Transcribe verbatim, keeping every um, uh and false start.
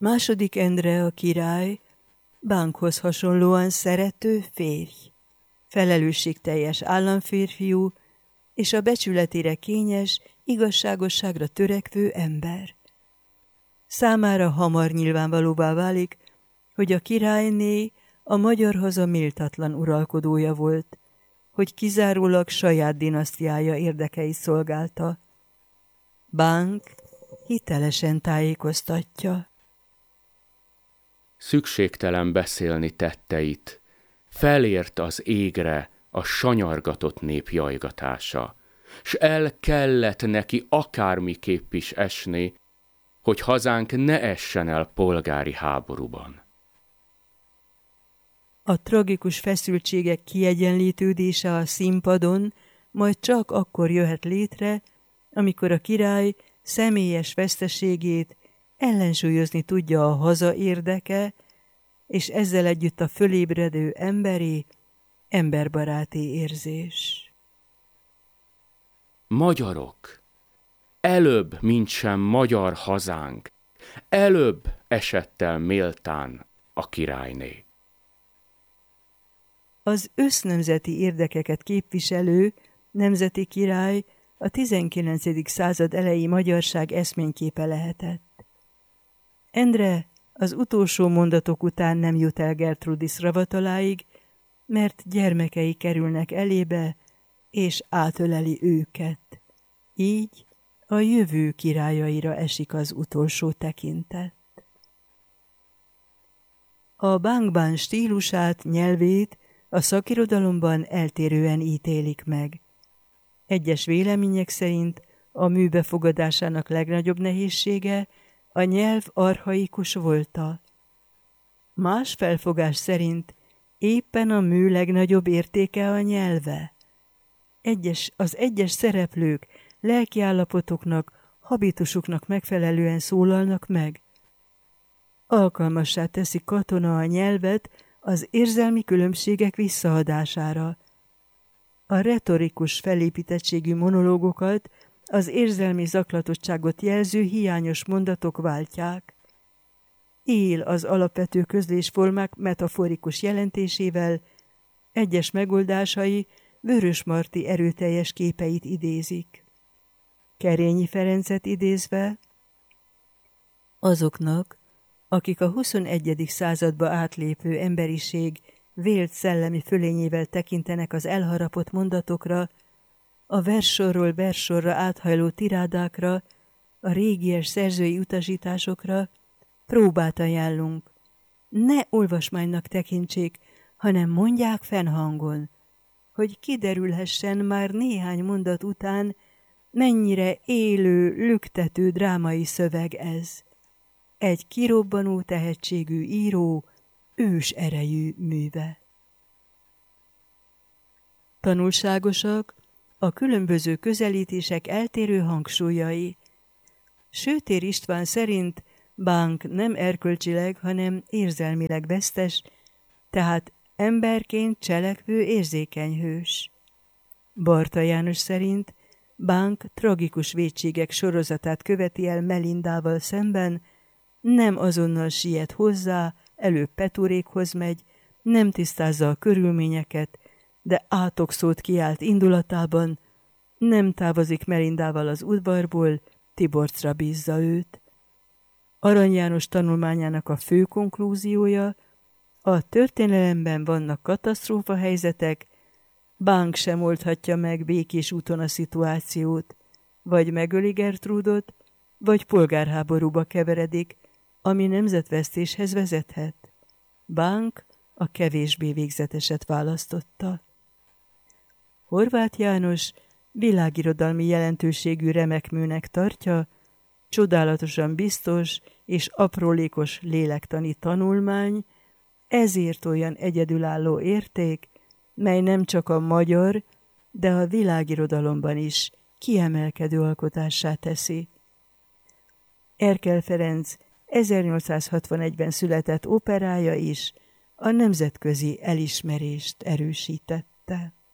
Második Endre a király, Bánkhoz hasonlóan szerető férj, felelősségteljes államférfiú, és a becsületére kényes, igazságosságra törekvő ember. Számára hamar nyilvánvalóvá válik, hogy a királyné a magyar haza méltatlan uralkodója volt, hogy kizárólag saját dinasztiája érdekeit szolgálta. Bánk hitelesen tájékoztatja. Szükségtelen beszélni tetteit, felért az égre a sanyargatott nép jajgatása, s el kellett neki akármiképp is esni, hogy hazánk ne essen el polgári háborúban. A tragikus feszültségek kiegyenlítődése a színpadon majd csak akkor jöhet létre, amikor a király személyes veszteségét ellensúlyozni tudja a haza érdeke, és ezzel együtt a fölébredő emberi, emberbaráti érzés. Magyarok, előbb, mintsem magyar hazánk, előbb esett el méltán a királyné. Az össznemzeti érdekeket képviselő nemzeti király a tizenkilencedik század elejé magyarság eszményképe lehetett. Endre az utolsó mondatok után nem jut el Gertrudis ravataláig, mert gyermekei kerülnek elébe, és átöleli őket. Így a jövő királyaira esik az utolsó tekintet. A bánkbán stílusát, nyelvét a szakirodalomban eltérően ítélik meg. Egyes vélemények szerint a mű befogadásának legnagyobb nehézsége a nyelv archaikus volta. Más felfogás szerint éppen a mű legnagyobb értéke a nyelve. Egyes, az egyes szereplők lelkiállapotoknak, habitusuknak megfelelően szólalnak meg. Alkalmassá teszi katona a nyelvet az érzelmi különbségek visszaadására. A retorikus felépítettségű monológokat az érzelmi zaklatottságot jelző hiányos mondatok váltják. Él az alapvető közlésformák metaforikus jelentésével, egyes megoldásai Vörösmarty erőteljes képeit idézik. Kerényi Ferencet idézve, azoknak, akik a huszonegyedik századba átlépő emberiség vélt szellemi fölényével tekintenek az elharapott mondatokra, a verssorról verssorra áthajló tirádákra, a régies szerzői utasításokra, próbát ajánlunk. Ne olvasmánynak tekintsék, hanem mondják fennhangon, hogy kiderülhessen már néhány mondat után, mennyire élő, lüktető drámai szöveg ez. Egy kirobbanó tehetségű író, ős erejű műve. Tanulságosak a különböző közelítések eltérő hangsúlyai. Sőtér István szerint Bánk nem erkölcsileg, hanem érzelmileg vesztes, tehát emberként cselekvő érzékeny hős. Barta János szerint Bánk tragikus vétségek sorozatát követi el Melindával szemben, nem azonnal siet hozzá, előbb Petúrékhoz megy, nem tisztázza a körülményeket, de átokszót kiált indulatában, nem távozik Melindával az udvarból, Tiborcra bízza őt. Arany János tanulmányának a fő konklúziója, a történelemben vannak katasztrófa helyzetek, Bánk sem oldhatja meg békés úton a szituációt, vagy megöli Gertrúdot, vagy polgárháborúba keveredik, ami nemzetvesztéshez vezethet. Bánk a kevésbé végzeteset választotta. Horváth János világirodalmi jelentőségű remekműnek tartja, csodálatosan biztos és aprólékos lélektani tanulmány, ezért olyan egyedülálló érték, mely nem csak a magyar, de a világirodalomban is kiemelkedő alkotássá teszi. Erkel Ferenc ezernyolcszázhatvanegyben született operája is a nemzetközi elismerést erősítette.